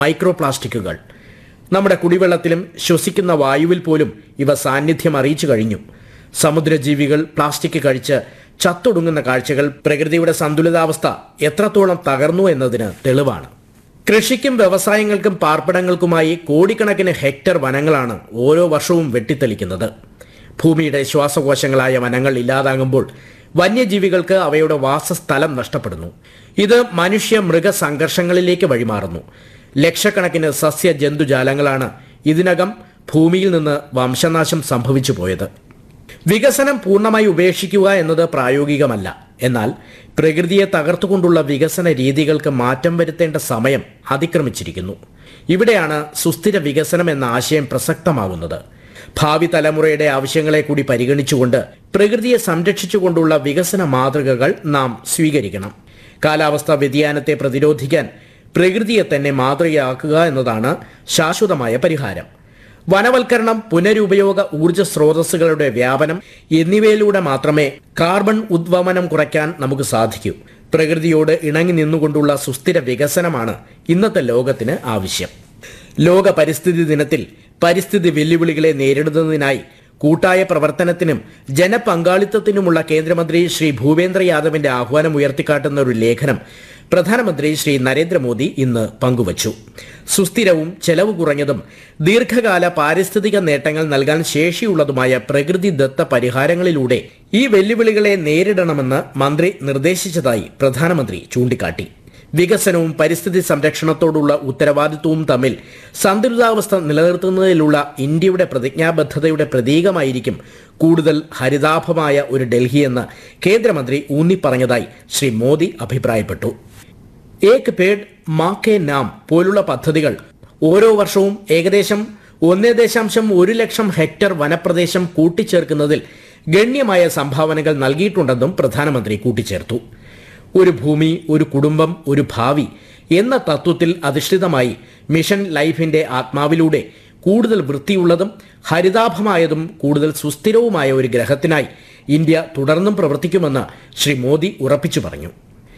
Micro പ്ലാസ്റ്റിക്കുകൾ. നമ്മുടെ കുടിവെള്ളത്തിലും ശ്വസിക്കുന്ന വായുവിൽ പോലും ഇവ സാന്നിധ്യം അറിയിച്ചു കഴിഞ്ഞു. സമുദ്രജീവികൾ പ്ലാസ്റ്റിക് കഴിച്ച് ചത്തൊടുങ്ങുന്ന കാഴ്ചകൾ പ്രകൃതിയുടെ സന്തുലിതാവസ്ഥ എത്രത്തോളം തകർന്നു എന്നതിന് തെളിവാണ്. കൃഷിക്കും വ്യവസായങ്ങൾക്കും പാർപ്പിടങ്ങൾക്കുമായി കോടിക്കണക്കിന് ഹെക്ടർ വനങ്ങളാണ് ഓരോ വർഷവും വെട്ടിത്തെളിക്കുന്നത്. ഭൂമിയുടെ ശ്വാസകോശങ്ങളായ വനങ്ങൾ ഇല്ലാതാകുമ്പോൾ വന്യജീവികൾക്ക് അവയുടെ വാസസ്ഥലം നഷ്ടപ്പെടുന്നു. ഇത് മനുഷ്യ മൃഗ സംഘർഷങ്ങളിലേക്ക് വഴിമാറുന്നു. ലക്ഷക്കണക്കിന് സസ്യ ജന്തുജാലങ്ങളാണ് ഇതിനകം ഭൂമിയിൽ നിന്ന് വംശനാശം സംഭവിച്ചു പോയത്. വികസനം പൂർണ്ണമായി ഉപേക്ഷിക്കുക എന്നത് പ്രായോഗികമല്ല. എന്നാൽ പ്രകൃതിയെ തകർത്തുകൊണ്ടുള്ള വികസന രീതികൾക്ക് മാറ്റം വരുത്തേണ്ട സമയം അതിക്രമിച്ചിരിക്കുന്നു. ഇവിടെയാണ് സുസ്ഥിര വികസനം എന്ന ആശയം പ്രസക്തമാകുന്നത്. ഭാവി തലമുറയുടെ ആവശ്യങ്ങളെ കൂടി പരിഗണിച്ചുകൊണ്ട് പ്രകൃതിയെ സംരക്ഷിച്ചുകൊണ്ടുള്ള വികസന മാതൃകകൾ നാം സ്വീകരിക്കണം. കാലാവസ്ഥാ വ്യതിയാനത്തെ പ്രതിരോധിക്കാൻ പ്രകൃതിയെ തന്നെ മാതൃകയാക്കുക എന്നതാണ് ശാശ്വതമായ പരിഹാരം. വനവൽക്കരണം, പുനരുപയോഗ ഊർജ്ജ സ്രോതസ്സുകളുടെ വ്യാപനം എന്നിവയിലൂടെ മാത്രമേ കാർബൺ ഉദ്വമനം കുറയ്ക്കാൻ നമുക്ക് സാധിക്കൂ. പ്രകൃതിയോട് ഇണങ്ങി നിന്നുകൊണ്ടുള്ള സുസ്ഥിര വികസനമാണ് ഇന്നത്തെ ലോകത്തിന് ആവശ്യം. ലോക പരിസ്ഥിതി ദിനത്തിൽ പരിസ്ഥിതി വെല്ലുവിളികളെ നേരിടുന്നതിനായി കൂട്ടായ പ്രവർത്തനത്തിനും ജനപങ്കാളിത്തത്തിനുമുള്ള കേന്ദ്രമന്ത്രി ശ്രീ ഭൂപേന്ദ്ര യാദവിന്റെ ആഹ്വാനം ഉയർത്തിക്കാട്ടുന്ന ഒരു ലേഖനം പ്രധാനമന്ത്രി ശ്രീ നരേന്ദ്രമോദി ഇന്ന് പങ്കുവച്ചു. സുസ്ഥിരവും ചെലവ് കുറഞ്ഞതും ദീർഘകാല പാരിസ്ഥിതിക നേട്ടങ്ങൾ നൽകാൻ ശേഷിയുള്ളതുമായ പ്രകൃതിദത്ത പരിഹാരങ്ങളിലൂടെ ഈ വെല്ലുവിളികളെ നേരിടണമെന്ന് മന്ത്രി നിർദ്ദേശിച്ചതായി പ്രധാനമന്ത്രി ചൂണ്ടിക്കാട്ടി. വികസനവും പരിസ്ഥിതി സംരക്ഷണത്തോടുള്ള ഉത്തരവാദിത്വവും തമ്മിൽ സന്തുലിതാവസ്ഥ നിലനിർത്തുന്നതിലുള്ള ഇന്ത്യയുടെ പ്രതിജ്ഞാബദ്ധതയുടെ പ്രതീകമായിരിക്കും കൂടുതൽ ഹരിതാഭമായ ഒരു ഡൽഹിയെന്ന് കേന്ദ്രമന്ത്രി ഊന്നിപ്പറഞ്ഞതായി ശ്രീ മോദി അഭിപ്രായപ്പെട്ടു. ഏക് പേഡ് മാ കെ നാം പോലുള്ള പദ്ധതികൾ ഓരോ വർഷവും ഏകദേശം 1.1 ലക്ഷം ഹെക്ടർ വനപ്രദേശം കൂട്ടിച്ചേർക്കുന്നതിൽ ഗണ്യമായ സംഭാവനകൾ നൽകിയിട്ടുണ്ടെന്നും പ്രധാനമന്ത്രി കൂട്ടിച്ചേർത്തു. ഒരു ഭൂമി, ഒരു കുടുംബം, ഒരു ഭാവി എന്ന തത്വത്തിൽ അധിഷ്ഠിതമായി മിഷൻ ലൈഫിന്റെ ആത്മാവിലൂടെ കൂടുതൽ വൃത്തിയുള്ളതും ഹരിതാഭമായതും കൂടുതൽ സുസ്ഥിരവുമായ ഒരു ഗ്രഹത്തിനായി ഇന്ത്യ തുടർന്നും പ്രവർത്തിക്കുമെന്ന് ശ്രീ മോദി ഉറപ്പിച്ചു പറഞ്ഞു.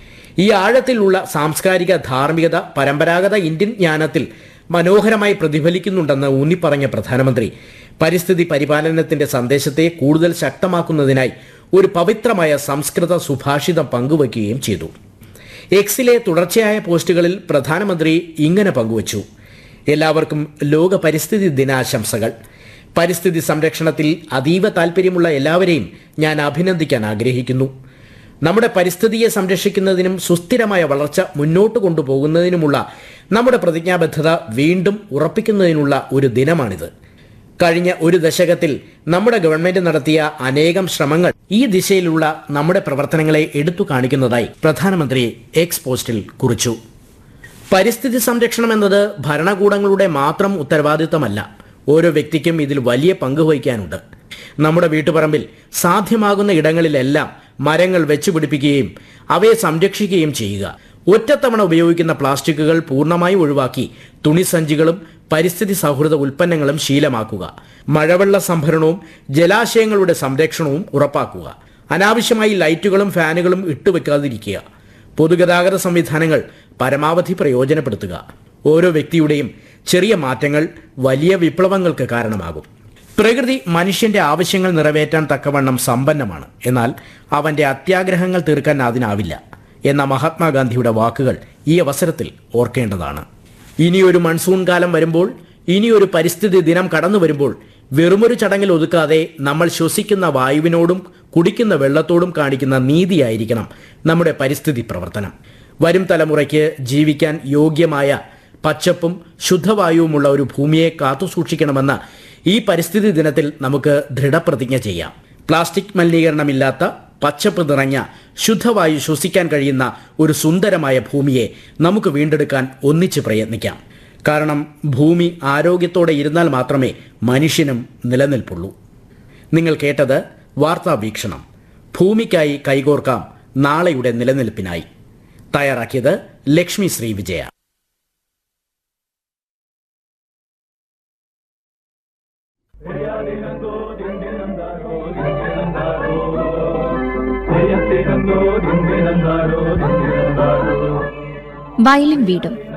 ഈ ആഴത്തിലുള്ള സാംസ്കാരിക ധാർമ്മികത പരമ്പരാഗത ഇന്ത്യൻ ജ്ഞാനത്തിൽ മനോഹരമായി പ്രതിഫലിക്കുന്നുണ്ടെന്ന് ഊന്നിപ്പറഞ്ഞ പ്രധാനമന്ത്രി പരിസ്ഥിതി പരിപാലനത്തിന്റെ സന്ദേശത്തെ കൂടുതൽ ശക്തമാക്കുന്നതിനായി ഒരു പവിത്രമായ സംസ്കൃത സുഭാഷിതം പങ്കുവയ്ക്കുകയും ചെയ്തു. എക്സിലെ തുടർച്ചയായ പോസ്റ്റുകളിൽ പ്രധാനമന്ത്രി ഇങ്ങനെ പങ്കുവച്ചു: എല്ലാവർക്കും ലോക പരിസ്ഥിതി ദിനാശംസകൾ. പരിസ്ഥിതി സംരക്ഷണത്തിൽ അതീവ താൽപ്പര്യമുള്ള എല്ലാവരെയും ഞാൻ അഭിനന്ദിക്കാൻ ആഗ്രഹിക്കുന്നു. നമ്മുടെ പരിസ്ഥിതിയെ സംരക്ഷിക്കുന്നതിനും സുസ്ഥിരമായ വളർച്ച മുന്നോട്ട് കൊണ്ടുപോകുന്നതിനുമുള്ള നമ്മുടെ പ്രതിജ്ഞാബദ്ധത വീണ്ടും ഉറപ്പിക്കുന്നതിനുള്ള ഒരു ദിനമാണിത്. കഴിഞ്ഞ ഒരു ദശകത്തിൽ നമ്മുടെ ഗവൺമെന്റ് നടത്തിയ അനേകം ശ്രമങ്ങൾ ഈ ദിശയിലുള്ള നമ്മുടെ പ്രവർത്തനങ്ങളെ എടുത്തു കാണിക്കുന്നതായി പ്രധാനമന്ത്രി എക്സ് പോസ്റ്റിൽ കുറിച്ചു. പരിസ്ഥിതി സംരക്ഷണം എന്നത് ഭരണകൂടങ്ങളുടെ മാത്രം ഉത്തരവാദിത്തമല്ല. ഓരോ വ്യക്തിക്കും ഇതിൽ വലിയ പങ്ക് വഹിക്കാനുണ്ട്. നമ്മുടെ വീട്ടുപറമ്പിൽ സാധ്യമാകുന്ന ഇടങ്ങളിലെല്ലാം മരങ്ങൾ വെച്ചുപിടിപ്പിക്കുകയും അവയെ സംരക്ഷിക്കുകയും ചെയ്യുക. ഒറ്റത്തവണ ഉപയോഗിക്കുന്ന പ്ലാസ്റ്റിക്കുകൾ പൂർണ്ണമായും ഒഴിവാക്കി തുണിസഞ്ചികളും പരിസ്ഥിതി സൗഹൃദ ഉൽപ്പന്നങ്ങളും ശീലമാക്കുക. മഴവെള്ള സംഭരണവും ജലാശയങ്ങളുടെ സംരക്ഷണവും ഉറപ്പാക്കുക. അനാവശ്യമായി ലൈറ്റുകളും ഫാനുകളും ഇട്ടുവെക്കാതിരിക്കുക. പൊതുഗതാഗത സംവിധാനങ്ങൾ പരമാവധി പ്രയോജനപ്പെടുത്തുക. ഓരോ വ്യക്തിയുടെയും ചെറിയ മാറ്റങ്ങൾ വലിയ വിപ്ലവങ്ങൾക്ക് കാരണമാകും. പ്രകൃതി മനുഷ്യന്റെ ആവശ്യങ്ങൾ നിറവേറ്റാൻ തക്കവണ്ണം സമ്പന്നമാണ്. എന്നാൽ അവന്റെ അത്യാഗ്രഹങ്ങൾ തീർക്കാൻ അതിനാവില്ല എന്ന മഹാത്മാഗാന്ധിയുടെ വാക്കുകൾ ഈ അവസരത്തിൽ ഓർക്കേണ്ടതാണ്. ഇനിയൊരു മൺസൂൺ കാലം വരുമ്പോൾ, ഇനിയൊരു പരിസ്ഥിതി ദിനം കടന്നു വരുമ്പോൾ വെറുമൊരു ചടങ്ങിൽ ഒതുക്കാതെ നമ്മൾ ശ്വസിക്കുന്ന വായുവിനോടും കുടിക്കുന്ന വെള്ളത്തോടും കാണിക്കുന്ന നീതിയായിരിക്കണം നമ്മുടെ പരിസ്ഥിതി പ്രവർത്തനം. വരും തലമുറയ്ക്ക് ജീവിക്കാൻ യോഗ്യമായ പച്ചപ്പും ശുദ്ധവായുവുമുള്ള ഒരു ഭൂമിയെ കാത്തുസൂക്ഷിക്കണമെന്ന ഈ പരിസ്ഥിതി ദിനത്തിൽ നമുക്ക് ദൃഢപ്രതിജ്ഞ ചെയ്യാം. പ്ലാസ്റ്റിക് മലിനീകരണമില്ലാത്ത പച്ചപ്പ് നിറഞ്ഞ ശുദ്ധവായു ശ്വസിക്കാൻ കഴിയുന്ന ഒരു സുന്ദരമായ ഭൂമിയെ നമുക്ക് വീണ്ടെടുക്കാൻ ഒന്നിച്ച് പ്രയത്നിക്കാം. കാരണം ഭൂമി ആരോഗ്യത്തോടെ ഇരുന്നാൽ മാത്രമേ മനുഷ്യനും നിലനിൽപ്പുള്ളൂ. നിങ്ങൾ കേട്ടത് വാർത്താ വീക്ഷണം. ഭൂമിക്കായി കൈകോർക്കാം നാളെയുടെ നിലനിൽപ്പിനായി. തയ്യാറാക്കിയത് ലക്ഷ്മി ശ്രീ വിജയ. വയലും വീടും